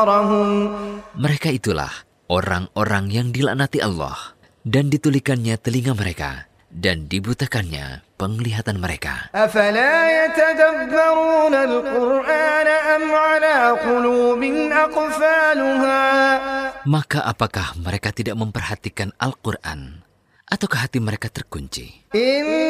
أبصارهم Mereka itulah orang-orang yang dilaknati Allah dan ditulikannya telinga mereka dan dibutakannya penglihatan mereka. أفلا يتدبرون القرآن أم على قلوب أقفالها Maka apakah mereka tidak memperhatikan Al-Quran? Ataukah hati mereka terkunci?